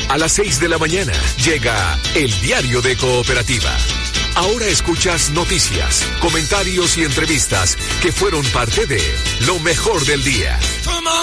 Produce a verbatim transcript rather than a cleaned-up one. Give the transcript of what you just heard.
A las seis de la mañana llega El Diario de Cooperativa. Ahora escuchas noticias, comentarios y entrevistas que fueron parte de Lo Mejor del Día.